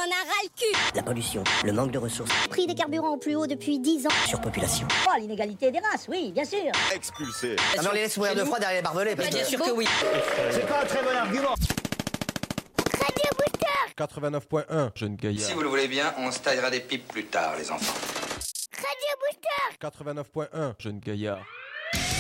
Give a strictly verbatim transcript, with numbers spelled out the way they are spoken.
en a ras le cul. La pollution, le manque de ressources. Prix des carburants au plus haut depuis dix ans. Surpopulation. Oh, l'inégalité des races, oui, bien sûr. Expulsé. Ah non, les laisse mourir de froid derrière les barbelés. Parce Bah, bien que... sûr que oui. C'est pas un très bon argument. Radio Booster. quatre-vingt-neuf point un, jeune gaillard. Si vous le voulez bien, on se taillera des pipes plus tard, les enfants. Radio Booster. quatre-vingt-neuf point un, jeune gaillard.